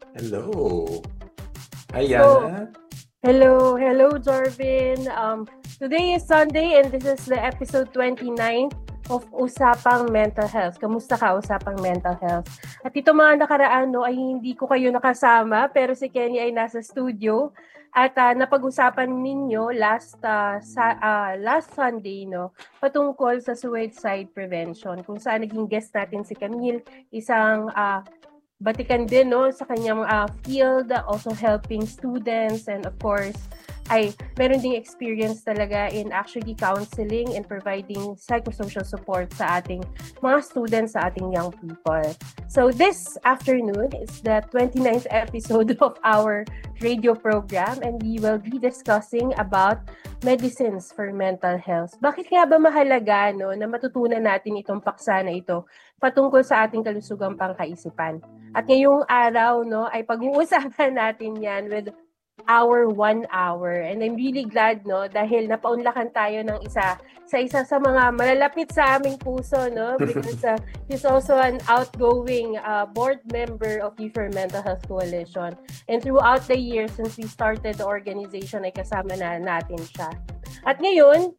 Hello. Hi, So, Yana. hello, Jorvin. Today is Sunday and this is the episode 29 of Usapang Mental Health. Kamusta ka, Usapang Mental Health? At ito mga nakaraan, no, ay hindi ko kayo nakasama, pero si Kenny ay nasa studio. At napag-usapan ninyo last Sunday, no, patungkol sa suicide prevention, kung saan naging guest natin si Camille, isang batikan din no sa kanyang field, also helping students, and of course ay meron ding experience talaga in actually counseling and providing psychosocial support sa ating mga students, sa ating young people. So this afternoon is the 29th episode of our radio program and we will be discussing about medicines for mental health. Bakit nga ba mahalaga no na matutunan natin itong paksa na ito patungkol sa ating kalusugang pangkaisipan? At ngayong araw, no, ay pag-uusapan natin yan with our 1 hour. And I'm really glad, no, dahil napaunlakan tayo ng isa sa mga malalapit sa aming puso, no, because he's also an outgoing board member of the For Mental Health Coalition. And throughout the years since we started the organization, ay kasama na natin siya. At ngayon,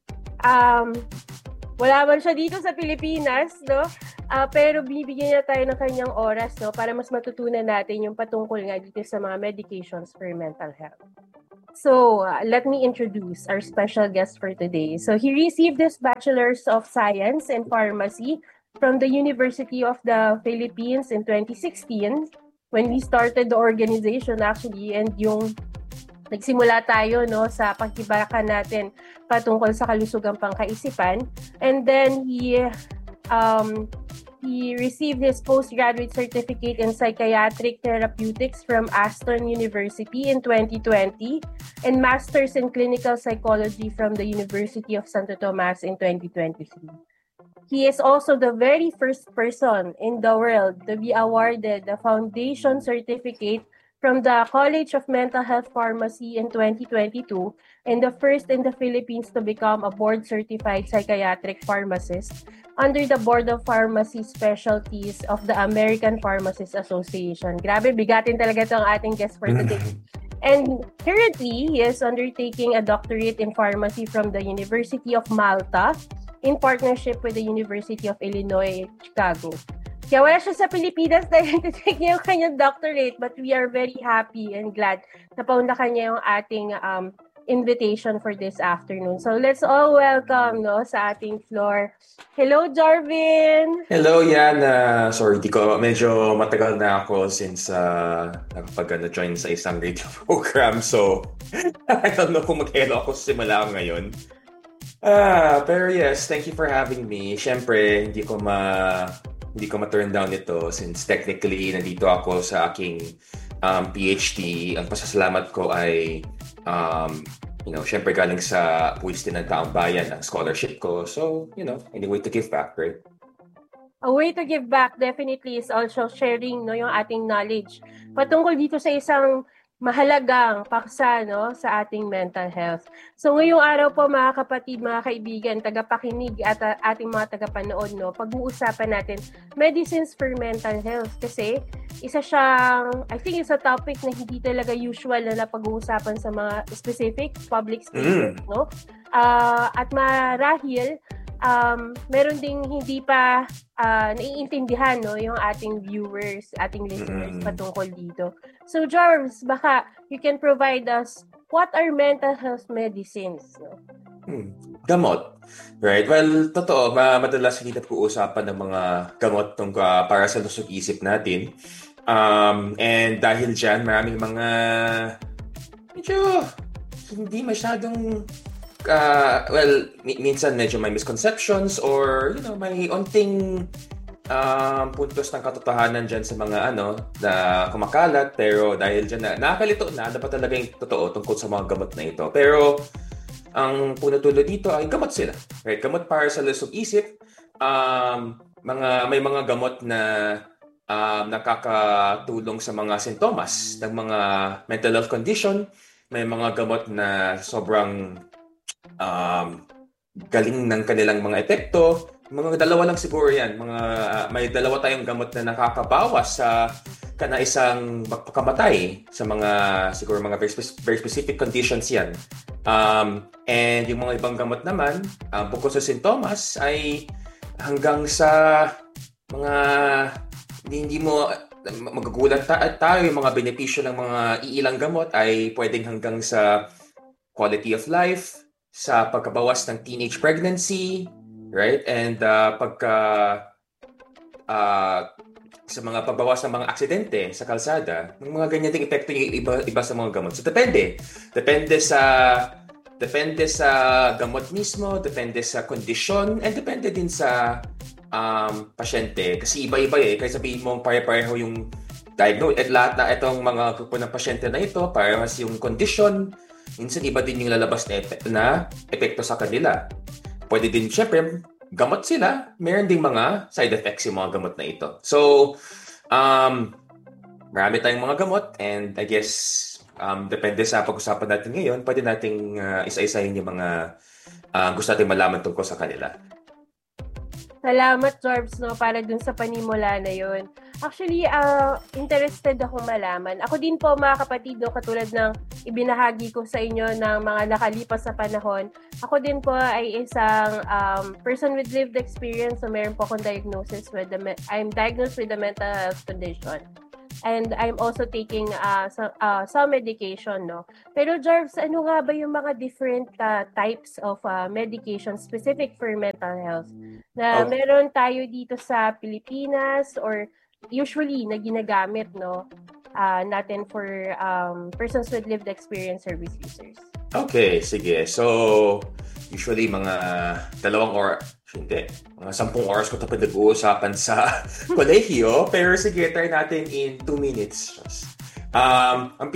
wala man siya dito sa Pilipinas, no? Pero binibigyan niya tayo ng kanyang oras, no, para mas matutunan natin yung patungkol nga dito sa mga medications for mental health. So, let me introduce our special guest for today. So, he received his Bachelor's of Science in Pharmacy from the University of the Philippines in 2016 when we started the organization actually, and yung nagsimula tayo no sa pagkibaka natin patungkol sa kalusugang pangkaisipan, and then he received his postgraduate certificate in psychiatric therapeutics from Aston University in 2020 and masters in clinical psychology from the University of Santo Tomas in 2023. He is also the very first person in the world to be awarded the foundation certificate from the College of Mental Health Pharmacy in 2022 and the first in the Philippines to become a board-certified psychiatric pharmacist under the Board of Pharmacy Specialties of the American Pharmacists Association. Grabe, bigatin talaga itong ating guest for today. And currently, he is undertaking a doctorate in pharmacy from the University of Malta in partnership with the University of Illinois, Chicago. Kaya wala siya sa Pilipinas dahil take niya yung kanyang doctorate, but we are very happy and glad na paunlakan niya yung ating invitation for this afternoon. So let's all welcome no sa ating floor. Hello, Jarvin! Hello, Yana. Sorry, medyo matagal na ako since nakapag-join sa isang radio program. So, I don't know kung mag-hello ako sa simula ngayon. Pero yes, thank you for having me. Siyempre, hindi ko ma-turn down ito since technically nandito ako sa aking PhD. Ang pasasalamat ko ay syempre galing sa Puwis din ng Taong Bayan ang scholarship ko. So, any way to give back, right? A way to give back definitely is also sharing no yung ating knowledge patungkol dito sa isang mahalagang paksa no sa ating mental health. So ngayong araw po mga kapatid, mga kaibigan, tagapakinig at ating mga tagapanood no, pag-uusapan natin medicines for mental health kasi isa siyang, I think it's a topic na hindi talaga usual na napag-uusapan sa mga specific public spaces no. At marahil meron ding hindi pa naiintindihan no yung ating viewers, ating listeners patungkol dito. So Jarvis, baka you can provide us what are mental health medicines? No? Gamot. Right? Well, totoo, madalas hindi napag-uusapan ng mga gamot para sa lusog-isip natin. And dahil dyan, maraming mga medyo hindi masyadong minsan medyo may misconceptions or may onting puntos ng katotohanan dyan sa mga na kumakalat, pero dahil dyan nakakalito na dapat talaga yung totoo tungkol sa mga gamot na ito. Pero ang punutulo dito ay gamot sila, right? Gamot para sa lusog-isip. May mga gamot na nakakatulong sa mga sintomas ng mga mental health condition. May mga gamot na sobrang galing ng kanilang mga epekto. Mga dalawa lang siguro yan. May dalawa tayong gamot na nakakabawas sa kanaisang magpakamatay sa mga siguro mga very specific conditions yan. And yung mga ibang gamot naman, bukod sa sintomas ay hanggang sa mga hindi mo magagulat tayo, yung mga benepisyo ng mga iilang gamot ay pwedeng hanggang sa quality of life, sa pagkabawas ng teenage pregnancy, right? And uh, sa mga pagbawas ng mga aksidente sa kalsada, ng mga ganyan ding epekto yung iba sa mga gamot. So depende. Depende sa gamot mismo, depende sa kondisyon, and depende din sa pasyente. Kasi iba-iba eh. Kaya sabihin mo pare-pareho yung diagnose. At lahat na itong mga grupo ng pasyente na ito, parehas yung kondisyon. Minsan iba din yung lalabas na epekto sa kanila. Pwede din, syempre, gamot sila. Meron ding mga side effects yung mga gamot na ito. So, marami tayong mga gamot and I guess depende sa pag-usapan natin ngayon, pwede nating isa-isahin yung mga gusto natin malaman tungkol sa kanila. Salamat, Jorbs, no, para dun sa panimula na yun. Actually, interested akong malaman. Ako din po, mga kapatid, no, katulad ng ibinahagi ko sa inyo ng mga nakalipas sa panahon, ako din po ay isang person with lived experience. So, meron po akong diagnosis I'm diagnosed with a mental health condition. And I'm also taking some medication, no? Pero, Jarvis, ano nga ba yung mga different types of medication specific for mental health na meron tayo dito sa Pilipinas or usually na ginagamit, no, natin for persons with lived experience service users? Okay, sige. So, usually mga 2 oras, hindi, mga 10 oras ko tapos nag-uusapan sa kolehiyo. Pero sige, try natin in 2 minutes. Ang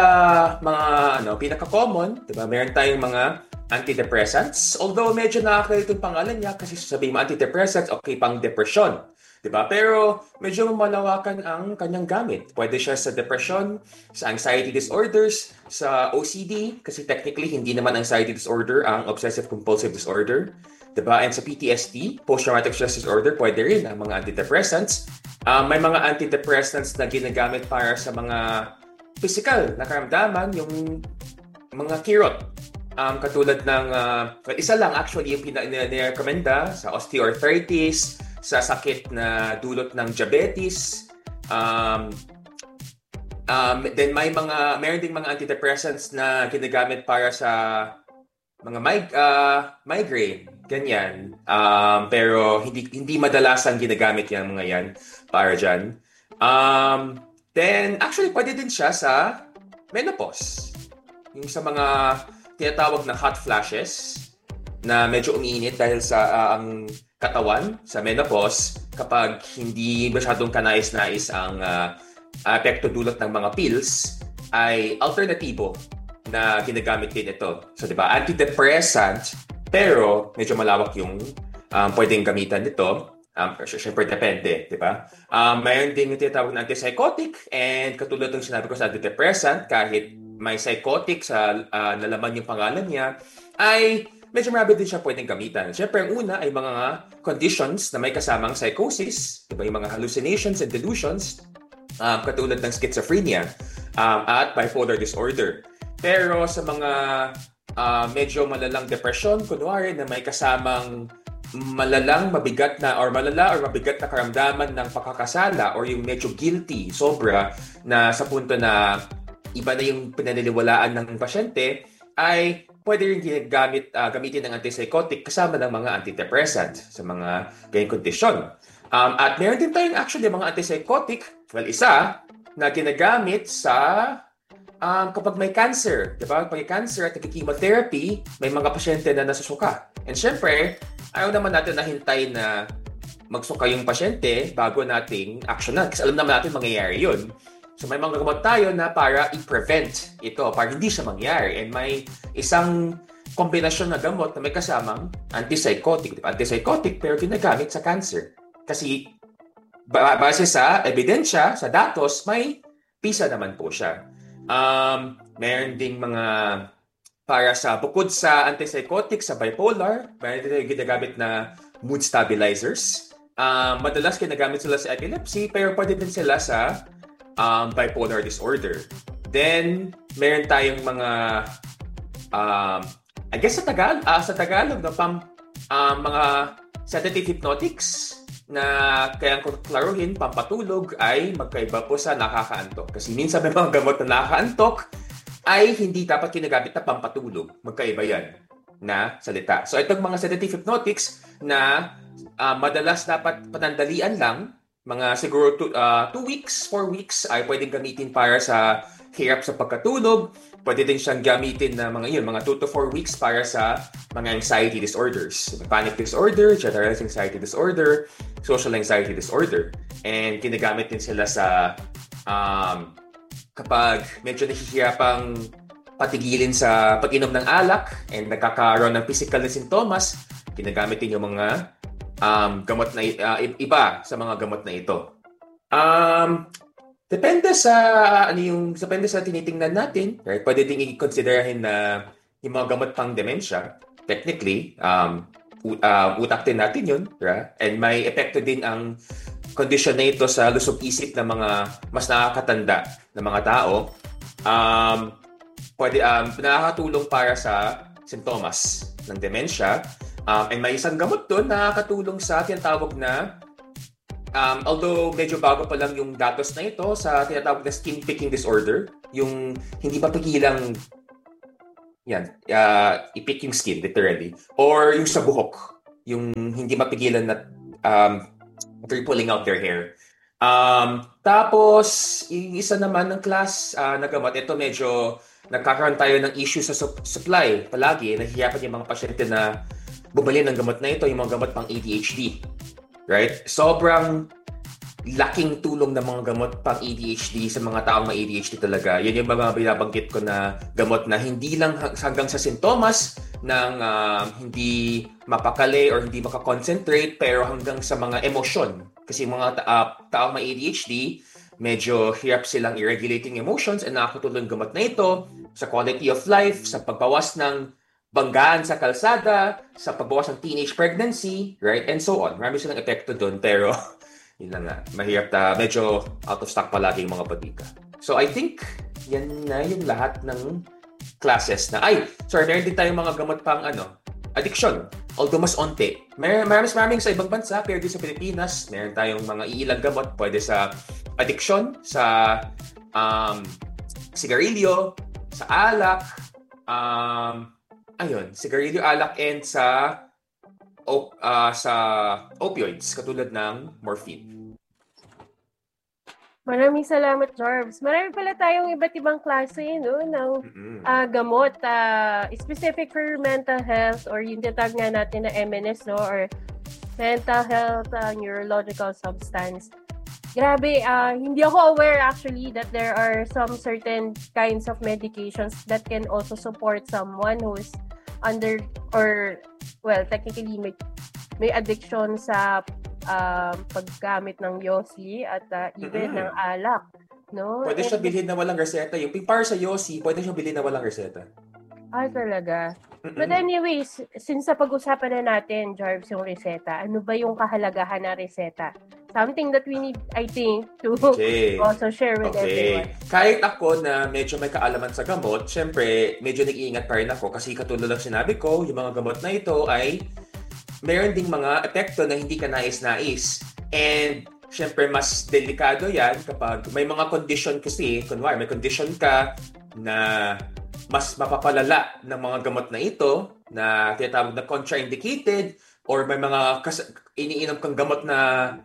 pinaka-common, diba? Meron tayong mga antidepressants. Although medyo nakakalito yung pangalan niya kasi sasabihin mo antidepressants, okay, pang depression. Diba? Pero medyo malawakan ang kanyang gamit. Pwede siya sa depression, sa anxiety disorders, sa OCD, kasi technically hindi naman anxiety disorder ang obsessive-compulsive disorder. Diba? And sa PTSD, post-traumatic stress disorder, pwede rin ang mga antidepressants. May mga antidepressants na ginagamit para sa mga physical na karamdaman, yung mga kirot. Katulad ng, isa lang actually yung pina-recommenda sa osteoarthritis, sa sakit na dulot ng diabetes. Then meron ding mga antidepressants na ginagamit para sa mga migraine, ganyan. Pero hindi madalasang ginagamit yung mga yan para dyan. Then actually pwede din siya sa menopause. Yung sa mga tinatawag na hot flashes na medyo umiinit dahil sa ang katawan sa menopause kapag hindi masyadong kanais-nais ang epekto dulot ng mga pills ay alternatibo na ginagamit din ito. So, di ba? Antidepressant, pero medyo malawak yung pwedeng gamitan nito. Siyempre, depende, di ba? Mayroon din yung tinatawag na antipsychotic and katulad ng sinabi ko sa antidepressant, kahit may psychotic sa nalaman yung pangalan niya, ay medyo marami din siya pwedeng gamitan. Siyempre, ang una ay mga conditions na may kasamang psychosis, diba, yung mga hallucinations and delusions, katulad ng schizophrenia at bipolar disorder. Pero sa mga medyo malalang depression, kunwari na may kasamang mabigat na karamdaman ng pakakasala or yung medyo guilty, sobra, na sa punto na iba na yung pinaniniwalaan ng pasyente, ay pwede rin gamitin ng antipsychotic kasama ng mga antidepressant sa mga ganyang kondisyon. At meron din tayong actually mga antipsychotic, isa na ginagamit sa kapag may cancer. Diba? Pag may cancer at chemotherapy, may mga pasyente na nasusuka. And syempre, ayaw naman natin nahintay na magsuka yung pasyente bago nating actionan. Kasi alam naman natin mangyayari yun. So may mga gamot tayo na para i-prevent ito, para hindi siya mangyari. And may isang kombinasyon na gamot na may kasamang antipsychotic. Diba? Antipsychotic pero ginagamit sa cancer. Kasi base sa ebidensya, sa datos, may pisa naman po siya. Mayroon ding mga para sa bukod sa antipsychotic, sa bipolar, mayroon din ginagamit na mood stabilizers. Madalas ginagamit sila sa epilepsy, pero pwede din sila sa bipolar disorder. Then, meron tayong mga, I guess sa Tagalog, no, mga sedative hypnotics na kaya kung klaruhin, pampatulog ay magkaiba po sa nakakaantok. Kasi minsan may mga gamot na nakakaantok ay hindi dapat ginagamit na pampatulog. Magkaiba yan na salita. So itong mga sedative hypnotics na madalas dapat panandalian lang, mga siguro 2 weeks, 4 weeks ay pwedeng gamitin para sa hirap sa pagkatulog. Pwede din siyang gamitin na mga 2 to 4 weeks para sa mga anxiety disorders. Panic disorder, generalized anxiety disorder, social anxiety disorder. And ginagamit din sila sa kapag medyo nahihirapang patigilin sa pag-inom ng alak and nagkakaroon ng physical na sintomas, ginagamit din yung mga gamot na iba sa mga gamot na ito. Depende sa tinitingnan natin, right? Pwede ding i-considerahin na yung mga gamot pang dementia, technically, utak din natin yun, right? And may epekto din ang condition na ito sa lusog isip ng mga mas nakakatanda na mga tao. Pwede nakakatulong para sa sintomas ng dementia. And may isang gamot doon na nakakatulong sa tinatawag na although medyo bago pa lang yung datos na ito sa tinatawag na skin picking disorder, yung hindi pa pigilang i-pick yung skin literally, or yung sa buhok, yung hindi mapigilan na they're pulling out their hair. Tapos yung isa naman ng class na gamot, ito medyo nagkakaroon tayo ng issue sa supply palagi. Nahihirapan yung mga pasyente na bumili ng gamot na ito, yung mga gamot pang ADHD. Right? Sobrang laking tulong ng mga gamot pang ADHD sa mga taong may ADHD talaga. Yan yung mga binabanggit ko na gamot na hindi lang hanggang sa sintomas ng hindi mapakali or hindi makakonsentrate, pero hanggang sa mga emosyon. Kasi mga taong may ADHD, medyo hirap silang i-regulating emotions, and nakakatulong gamot na ito sa quality of life, sa pagbawas ng banggaan sa kalsada, sa pagbawas ng teenage pregnancy, right? And so on. Marami silang epekto doon, pero yun lang nga, mahirap medyo out of stock palagi yung mga patika. So I think yan na yung lahat ng classes na, meron din tayong mga gamot pang addiction. Although mas onte. Maraming sa ibang bansa, pero dito sa Pilipinas, meron tayong mga iilang gamot pwede sa addiction, sa sigarilyo, sa alak, sigarilyo, alak, and sa opioids, katulad ng morphine. Maraming salamat, Jorbs. Marami pala tayong iba't ibang klase ng gamot specific for mental health, or yung tinatawag nga natin na MNS, or mental health neurological substance. Grabe, hindi ako aware actually that there are some certain kinds of medications that can also support someone who's under, or technically may addiction sa paggamit ng Yossi at even ng alak, no? Pwede siya bilhin na walang reseta. Yung para sa Yossi, pwede siya bilhin na walang reseta. Talaga. But anyways, since sa pag-usapan na natin, Jarvis, yung reseta, ano ba yung kahalagahan ng reseta? Something that we need, I think, to also share with everyone. Kahit ako na medyo may kaalaman sa gamot, syempre, medyo nag-iingat pa rin ako kasi katulad ng sinabi ko, yung mga gamot na ito ay meron ding mga epekto na hindi ka nais-nais. And syempre, mas delikado yan kapag may mga condition kasi, kunwari, may condition ka na mas mapapalala ng mga gamot na ito na tinatawag na contraindicated, or may mga iniinom kang gamot na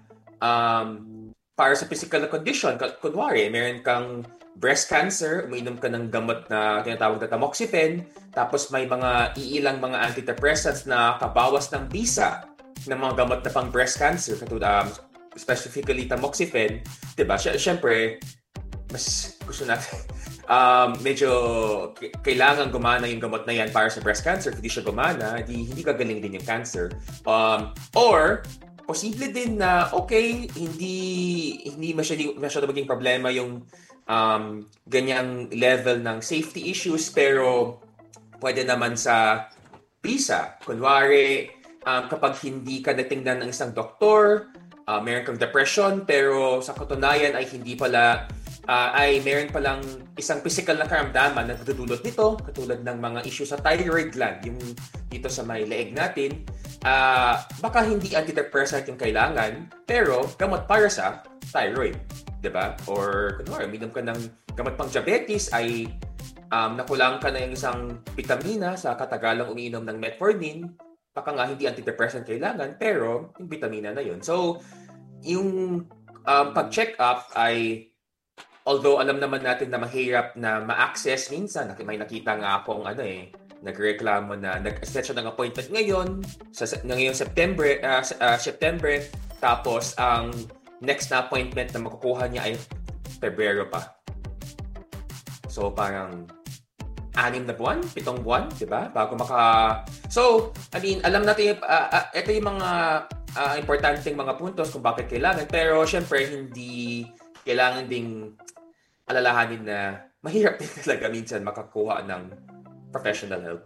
para sa physical na condition. Kunwari, meron kang breast cancer, umiinom ka ng gamot na tinatawag na tamoxifen, tapos may mga iilang mga antidepressants na kabawas ng bisa ng mga gamot na pang breast cancer, katulad specifically tamoxifen, diba? Siyempre, mas gusto natin medyo kailangan gumana yung gamot na yan para sa breast cancer. Hindi siya gumana, hindi gagaling din yung cancer. Or posible din na hindi masyado maging problema yung ganyang level ng safety issues, pero pwede naman sa visa. Kunwari, kapag hindi ka natingnan ng isang doktor, meron kang depression, pero sa katunayan ay hindi pala, ay meron palang isang physical na karamdaman na natutulot nito, katulad ng mga issue sa thyroid gland, yung dito sa may leeg natin. Baka hindi antidepressant yung kailangan, pero gamot para sa thyroid, diba? Or kunwari, uminom ka ng gamot pang diabetes, ay nakulang ka na yung isang vitamina sa katagalang umiinom ng metformin, baka nga hindi antidepressant kailangan, pero yung vitamina na yun. So, yung pag-check up ay, although alam naman natin na mahirap na ma-access minsan, may nakita nga akong nagreklamo na nag-set siya ng appointment ngayon, ngayong September, tapos ang next na appointment na makukuha niya ay Pebrero pa. So, parang 6 na buwan, 7 buwan, di ba? Bago So, I mean, alam natin, ito yung mga importanteng mga puntos kung bakit kailangan. Pero, syempre, hindi kailangan ding alalahanin na mahirap din talaga minsan makakuha ng professional help.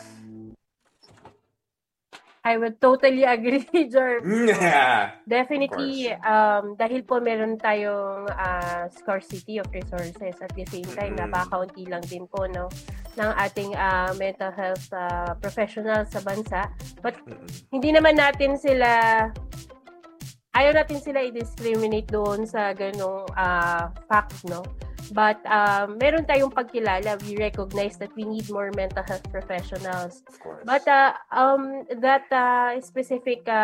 I would totally agree, Jarvin. Definitely, dahil po meron tayong scarcity of resources, at the same time, napakaunti lang din po ng ating mental health professionals sa bansa. But hindi naman natin ayaw natin sila i-discriminate doon sa ganong fact, no? But meron tayong pagkilala. We recognize that we need more mental health professionals. Of course. But that specific